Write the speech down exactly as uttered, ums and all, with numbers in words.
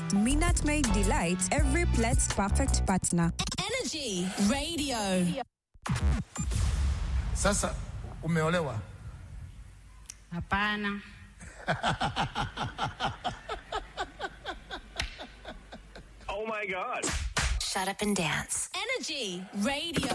Minute Maid delights every Plet's perfect partner. Energy Radio. Sasa umeolewa? Hapana. Oh my God. Shut up and dance. Energy Radio.